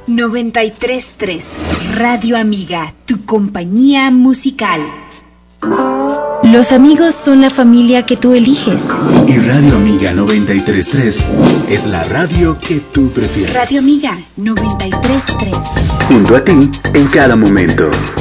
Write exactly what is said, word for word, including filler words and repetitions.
noventa y tres punto tres Radio Amiga, tu compañía musical. Los amigos son la familia que tú eliges. Y Radio Amiga noventa y tres punto tres es la radio que tú prefieres. Radio Amiga noventa y tres punto tres. Junto a ti en cada momento.